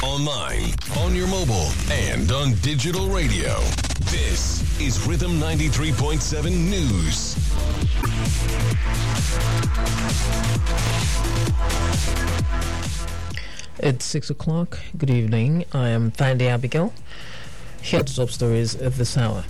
online, on your mobile, and on digital radio. This is Rhythm 93.7 News. It's 6 o'clock. Good evening. I am Thandi Abigail. Here are the top stories of this hour.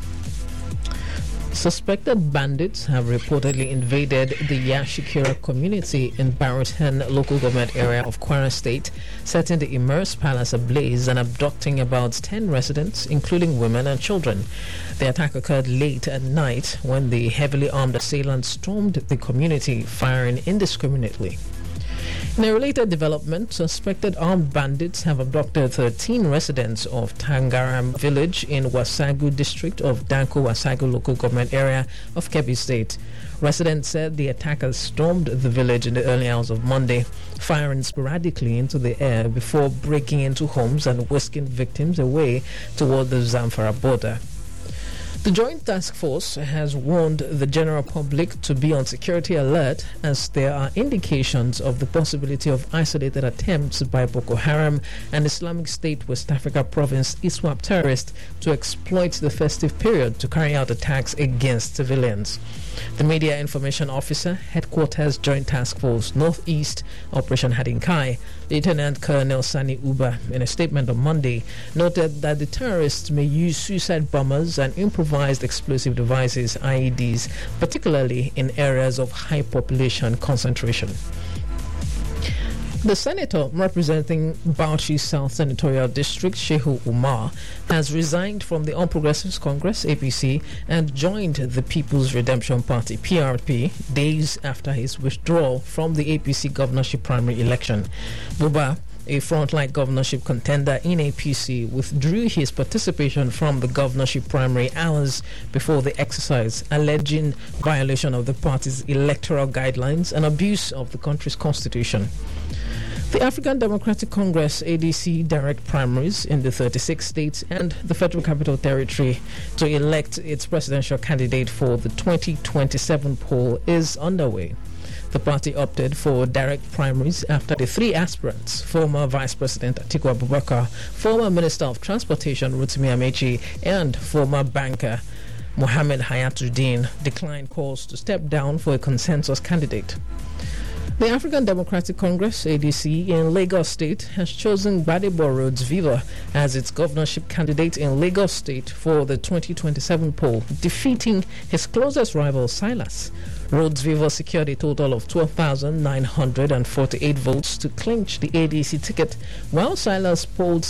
Suspected bandits have reportedly invaded the Yashikira community in Barrowton local government area of Kwara State, setting the Immerse Palace ablaze and abducting about 10 residents, including women and children. The attack occurred late at night when the heavily armed assailants stormed the community, firing indiscriminately. In a related development, suspected armed bandits have abducted 13 residents of Tangaram village in Wasagu district of Danko Wasagu local government area of Kebbi State. Residents said the attackers stormed the village in the early hours of Monday, firing sporadically into the air before breaking into homes and whisking victims away toward the Zamfara border. The Joint Task Force has warned the general public to be on security alert as there are indications of the possibility of isolated attempts by Boko Haram and Islamic State West Africa Province ISWAP terrorists to exploit the festive period to carry out attacks against civilians. The Media Information Officer, Headquarters Joint Task Force Northeast, Operation Hadinkai, Lieutenant Colonel Sani Uba, in a statement on Monday, noted that the terrorists may use suicide bombers and improvised explosive devices, IEDs, particularly in areas of high population concentration. The senator representing Bauchi South Senatorial District, Shehu Umar, has resigned from the All Progressives Congress, APC, and joined the People's Redemption Party, PRP, days after his withdrawal from the APC governorship primary election. Buba, a frontline governorship contender in APC, withdrew his participation from the governorship primary hours before the exercise, alleging violation of the party's electoral guidelines and abuse of the country's constitution. The African Democratic Congress ADC direct primaries in the 36 states and the Federal Capital Territory to elect its presidential candidate for the 2027 poll is underway. The party opted for direct primaries after the three aspirants, former Vice President Atiku Abubakar, former Minister of Transportation Rotimi Amechi, and former banker Mohammed Hayatuddin, declined calls to step down for a consensus candidate. The African Democratic Congress, ADC, in Lagos State has chosen Gbadebo Rhodes Viva as its governorship candidate in Lagos State for the 2027 poll, defeating his closest rival, Silas. Rhodes Viva secured a total of 12,948 votes to clinch the ADC ticket, while Silas polled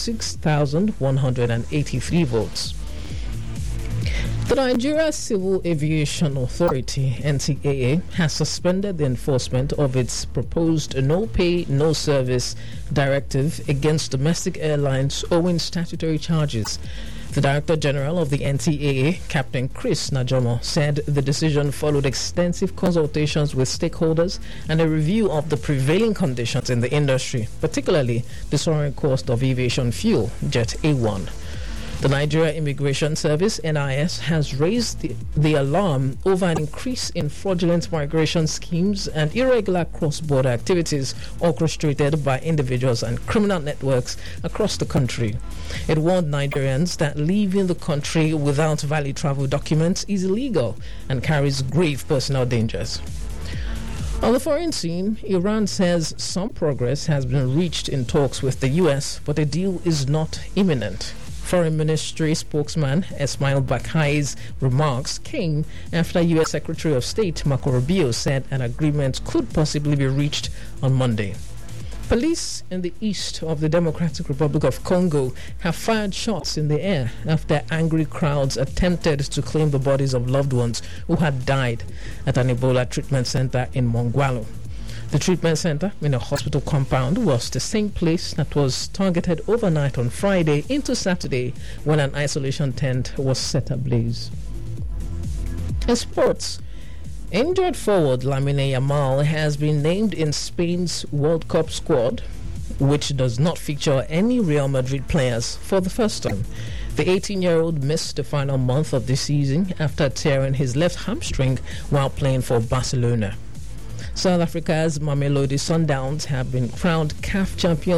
6,183 votes. The Nigeria Civil Aviation Authority, NCAA, has suspended the enforcement of its proposed no-pay, no-service directive against domestic airlines owing statutory charges. The Director General of the NCAA, Captain Chris Najomo, said the decision followed extensive consultations with stakeholders and a review of the prevailing conditions in the industry, particularly the soaring cost of aviation fuel, Jet A1. The Nigeria Immigration Service, NIS, has raised the alarm over an increase in fraudulent migration schemes and irregular cross-border activities orchestrated by individuals and criminal networks across the country. It warned Nigerians that leaving the country without valid travel documents is illegal and carries grave personal dangers. On the foreign scene, Iran says some progress has been reached in talks with the U.S., but a deal is not imminent. Foreign Ministry spokesman Esmail Bakai's remarks came after U.S. Secretary of State Marco Rubio said an agreement could possibly be reached on Monday. Police in the east of the Democratic Republic of Congo have fired shots in the air after angry crowds attempted to claim the bodies of loved ones who had died at an Ebola treatment center in Mongwalu. The treatment center in a hospital compound was the same place that was targeted overnight on Friday into Saturday when an isolation tent was set ablaze. In sports, injured forward Lamine Yamal has been named in Spain's World Cup squad, which does not feature any Real Madrid players for the first time. The 18-year-old missed the final month of the season after tearing his left hamstring while playing for Barcelona. South Africa's Mamelodi Sundowns have been crowned CAF champions